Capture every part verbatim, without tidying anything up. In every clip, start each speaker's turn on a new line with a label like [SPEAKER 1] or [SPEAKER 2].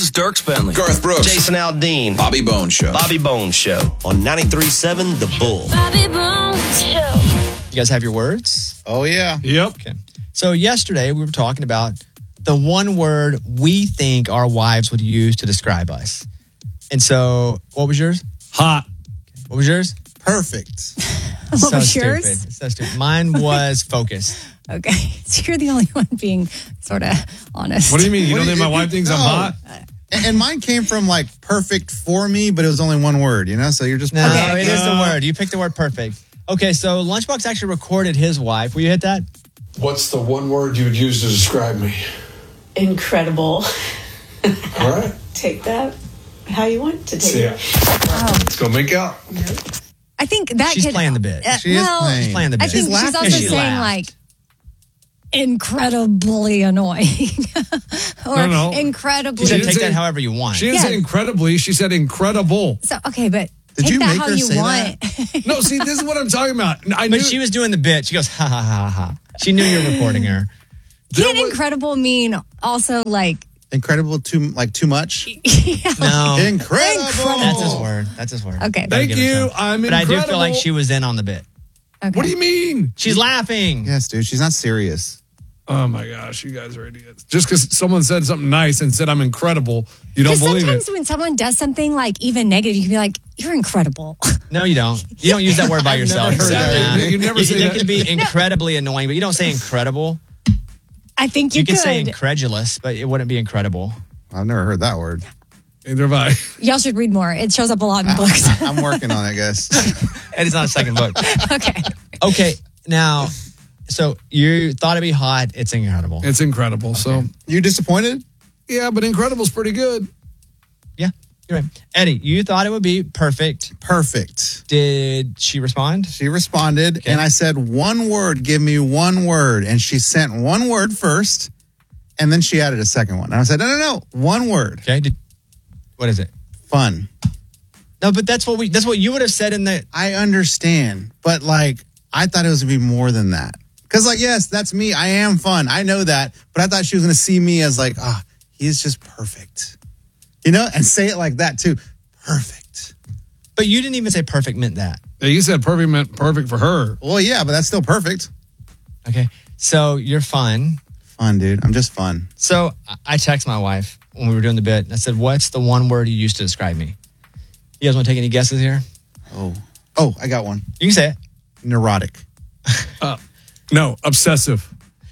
[SPEAKER 1] is Dirk Bentley.
[SPEAKER 2] Garth Brooks.
[SPEAKER 3] Jason Aldean.
[SPEAKER 2] Bobby Bones Show.
[SPEAKER 3] Bobby Bones Show on ninety-three point seven The Bull.
[SPEAKER 4] Bobby Bones Show.
[SPEAKER 5] You guys have your words?
[SPEAKER 6] Oh, yeah.
[SPEAKER 7] Yep.
[SPEAKER 5] Okay. So yesterday we were talking about the one word we think our wives would use to describe us. And so, what was yours?
[SPEAKER 7] Hot.
[SPEAKER 5] What was yours?
[SPEAKER 6] Perfect.
[SPEAKER 8] What
[SPEAKER 5] so
[SPEAKER 8] was
[SPEAKER 5] stupid.
[SPEAKER 8] yours?
[SPEAKER 5] So stupid. Mine was focused.
[SPEAKER 8] Okay, so you're the only one being sort of honest.
[SPEAKER 7] What do you mean? You
[SPEAKER 6] What
[SPEAKER 7] don't
[SPEAKER 6] do
[SPEAKER 7] think
[SPEAKER 6] you-
[SPEAKER 7] my wife thinks I'm
[SPEAKER 6] no.
[SPEAKER 7] hot?
[SPEAKER 6] And and mine came from like perfect for me, but it was only one word, you know? So you're just
[SPEAKER 5] No,
[SPEAKER 6] perfect.
[SPEAKER 5] it is the
[SPEAKER 7] Uh,
[SPEAKER 5] word. You picked the word perfect. Okay, so Lunchbox actually recorded his wife. Will you hit that?
[SPEAKER 9] What's the one word you would use to describe me?
[SPEAKER 10] Incredible.
[SPEAKER 9] All right.
[SPEAKER 10] Take that how you want to take
[SPEAKER 9] See ya.
[SPEAKER 10] it.
[SPEAKER 9] Let's go make out.
[SPEAKER 8] I think that
[SPEAKER 5] She's
[SPEAKER 8] could,
[SPEAKER 5] playing the bit.
[SPEAKER 8] Uh,
[SPEAKER 6] She is
[SPEAKER 8] well,
[SPEAKER 6] playing.
[SPEAKER 5] She's playing the bit.
[SPEAKER 8] I think
[SPEAKER 6] She's
[SPEAKER 8] she's,
[SPEAKER 6] laughing.
[SPEAKER 8] also
[SPEAKER 5] She
[SPEAKER 8] saying
[SPEAKER 5] laughed.
[SPEAKER 8] like incredibly annoying or
[SPEAKER 7] No, no.
[SPEAKER 8] incredibly.
[SPEAKER 5] You should
[SPEAKER 7] didn't
[SPEAKER 5] take
[SPEAKER 7] say-
[SPEAKER 5] that however you want.
[SPEAKER 7] She didn't say
[SPEAKER 8] Yeah.
[SPEAKER 7] incredibly. She said incredible.
[SPEAKER 8] So okay, but
[SPEAKER 6] Did
[SPEAKER 8] take
[SPEAKER 6] you
[SPEAKER 8] that
[SPEAKER 6] make
[SPEAKER 8] how
[SPEAKER 6] her
[SPEAKER 8] you
[SPEAKER 6] say
[SPEAKER 8] want.
[SPEAKER 7] No, see, this is what I'm talking about. I knew
[SPEAKER 5] But she was doing the bit. She goes, ha, ha, ha, ha. She knew you were recording her.
[SPEAKER 8] Can
[SPEAKER 7] was-
[SPEAKER 8] incredible mean also like
[SPEAKER 6] Incredible, too like too much.
[SPEAKER 5] No.
[SPEAKER 6] Incredible.
[SPEAKER 5] That's his word. That's his word.
[SPEAKER 8] Okay.
[SPEAKER 5] Gotta
[SPEAKER 7] Thank
[SPEAKER 5] give it to
[SPEAKER 7] you.
[SPEAKER 5] him.
[SPEAKER 7] I'm
[SPEAKER 5] But I
[SPEAKER 7] incredible.
[SPEAKER 5] do feel like she was in on the bit.
[SPEAKER 8] okay.
[SPEAKER 7] What do you mean?
[SPEAKER 5] She's laughing.
[SPEAKER 6] Yes, dude. She's not serious.
[SPEAKER 7] Oh my gosh, you guys are idiots. Just because someone said something nice and said I'm incredible, you don't
[SPEAKER 8] Because
[SPEAKER 7] believe
[SPEAKER 8] sometimes
[SPEAKER 7] it.
[SPEAKER 8] when someone does something like even negative, you can be like, "You're incredible."
[SPEAKER 5] No, you don't. You don't use that word by yourself.
[SPEAKER 6] never heard
[SPEAKER 5] So,
[SPEAKER 6] that.
[SPEAKER 5] nah.
[SPEAKER 7] You never say
[SPEAKER 5] It
[SPEAKER 7] that.
[SPEAKER 5] can be incredibly annoying, but you don't say incredible.
[SPEAKER 8] I think you,
[SPEAKER 5] You can
[SPEAKER 8] could.
[SPEAKER 5] say incredulous, but it wouldn't be incredible.
[SPEAKER 6] I've never heard that word.
[SPEAKER 7] Neither have I.
[SPEAKER 8] Y'all should read more. It shows up a lot in books.
[SPEAKER 6] I'm working on it, I guess.
[SPEAKER 5] And it's not a second book.
[SPEAKER 8] Okay.
[SPEAKER 5] Okay, now, so you thought it'd be hot. It's incredible.
[SPEAKER 7] It's incredible. So,
[SPEAKER 6] You disappointed?
[SPEAKER 7] yeah, but incredible's pretty good.
[SPEAKER 5] Yeah, you're right. Eddie, you thought it would be perfect.
[SPEAKER 6] Perfect.
[SPEAKER 5] Did she respond?
[SPEAKER 6] She responded,
[SPEAKER 5] Okay.
[SPEAKER 6] and I said, one word, give me one word. And she sent one word first, and then she added a second one. And I said, no, no, no, one word.
[SPEAKER 5] Okay, did, what is it?
[SPEAKER 6] Fun.
[SPEAKER 5] No, but that's what we. That's what you would have said in the.
[SPEAKER 6] I understand, but like, I thought it was going to be more than that. Because, like, yes, that's me. I am fun. I know that. But I thought she was going to see me as, like, ah, he's just perfect. You know? And say it like that, too. Perfect.
[SPEAKER 5] But you didn't even say perfect meant that.
[SPEAKER 7] Yeah, you said perfect meant perfect for her.
[SPEAKER 6] Well, yeah, but that's still perfect.
[SPEAKER 5] Okay, so you're fun.
[SPEAKER 6] Fun, dude. I'm just fun.
[SPEAKER 5] So I- I text my wife when we were doing the bit. And I said, "What's the one word you used to describe me?" You guys want to take any guesses here?
[SPEAKER 6] Oh. Oh, I got one.
[SPEAKER 5] You can say it.
[SPEAKER 6] Neurotic.
[SPEAKER 7] No, obsessive.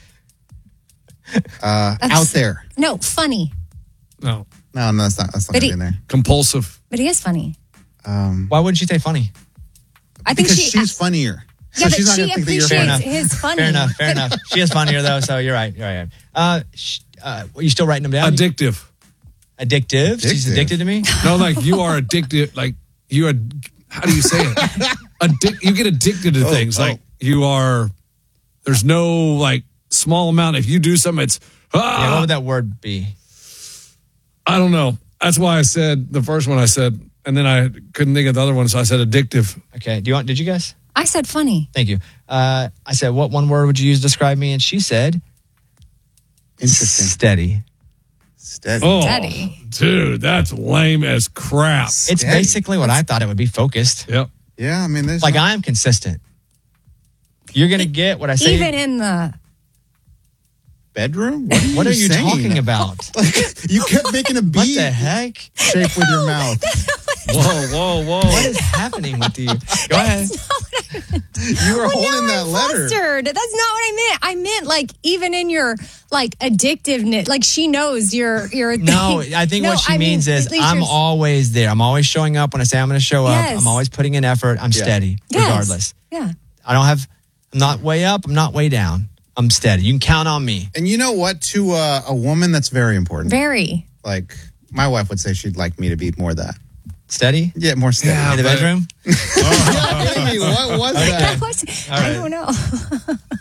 [SPEAKER 6] Uh, out there.
[SPEAKER 8] No, funny.
[SPEAKER 7] No,
[SPEAKER 6] No, no, that's not, that's not
[SPEAKER 8] But
[SPEAKER 6] going to
[SPEAKER 8] he-
[SPEAKER 6] be in there.
[SPEAKER 7] compulsive.
[SPEAKER 8] But he is funny.
[SPEAKER 6] Um,
[SPEAKER 5] Why wouldn't she say funny?
[SPEAKER 8] I think
[SPEAKER 6] because
[SPEAKER 8] she.
[SPEAKER 6] she's funnier. So
[SPEAKER 8] yeah, but
[SPEAKER 6] she's not
[SPEAKER 8] she
[SPEAKER 6] going to think that you're
[SPEAKER 8] appreciates
[SPEAKER 6] funny.
[SPEAKER 5] Fair enough.
[SPEAKER 8] his funny.
[SPEAKER 5] Fair enough. Fair enough. She is funnier though, so you're right. You're right. Uh, sh- uh, are you still writing them down?
[SPEAKER 7] Addictive.
[SPEAKER 5] Addictive. She's
[SPEAKER 6] Addictive.
[SPEAKER 5] addicted to me.
[SPEAKER 7] No, like you are addicted. Like you are. How do you say it? Addic- you get addicted to
[SPEAKER 6] Oh,
[SPEAKER 7] things.
[SPEAKER 6] oh.
[SPEAKER 7] Like you are. There's no like small amount. If you do something, it's. Ah,
[SPEAKER 5] Yeah, what would that word be?
[SPEAKER 7] I don't know. That's why I said the first one. I said, and then I couldn't think of the other one, so I said addictive.
[SPEAKER 5] Okay. Do you want? Did you guys?
[SPEAKER 8] I said funny.
[SPEAKER 5] Thank you. Uh, I said, what one word would you use to describe me? And she said,
[SPEAKER 6] Interesting.
[SPEAKER 5] steady.
[SPEAKER 6] Steady.
[SPEAKER 7] Oh,
[SPEAKER 8] Daddy.
[SPEAKER 7] dude, that's lame as crap.
[SPEAKER 5] It's
[SPEAKER 6] Steady.
[SPEAKER 5] basically what I thought it would be. Focused.
[SPEAKER 7] Yep.
[SPEAKER 6] Yeah, I mean, there's
[SPEAKER 5] Like
[SPEAKER 6] no-
[SPEAKER 5] I'm consistent. You're gonna get what I say.
[SPEAKER 8] Even in the.
[SPEAKER 6] bedroom? What are you,
[SPEAKER 5] What are you
[SPEAKER 6] saying?
[SPEAKER 5] talking about?
[SPEAKER 6] You kept making a
[SPEAKER 5] What
[SPEAKER 6] B
[SPEAKER 5] the heck?
[SPEAKER 6] shape with your mouth.
[SPEAKER 7] Whoa, whoa, whoa.
[SPEAKER 5] What is happening with you? Go ahead.
[SPEAKER 6] You were
[SPEAKER 8] Well,
[SPEAKER 6] holding
[SPEAKER 8] now
[SPEAKER 6] that
[SPEAKER 8] I'm
[SPEAKER 6] letter.
[SPEAKER 8] flustered. That's not what I meant. I meant like even in your like addictiveness, like she knows you're you're.
[SPEAKER 5] No, I think
[SPEAKER 8] No,
[SPEAKER 5] what she
[SPEAKER 8] I mean,
[SPEAKER 5] means
[SPEAKER 8] at
[SPEAKER 5] is
[SPEAKER 8] least
[SPEAKER 5] I'm
[SPEAKER 8] you're-
[SPEAKER 5] always there. I'm always showing up when I say I'm going to show up.
[SPEAKER 8] Yes.
[SPEAKER 5] I'm always putting in effort. I'm
[SPEAKER 6] Yeah.
[SPEAKER 5] steady,
[SPEAKER 8] Yes.
[SPEAKER 5] regardless.
[SPEAKER 8] Yeah.
[SPEAKER 5] I don't have. I'm not way up. I'm not way down. I'm steady. You can count on me.
[SPEAKER 6] And you know what? To uh, a woman, that's very important.
[SPEAKER 8] Very.
[SPEAKER 6] Like, my wife would say she'd like me to be more of that.
[SPEAKER 5] Steady
[SPEAKER 6] Yeah, more steady.
[SPEAKER 7] Yeah.
[SPEAKER 5] in the
[SPEAKER 7] but-
[SPEAKER 5] bedroom.
[SPEAKER 6] What was that?
[SPEAKER 8] What?
[SPEAKER 5] All
[SPEAKER 8] I
[SPEAKER 5] right.
[SPEAKER 8] don't know.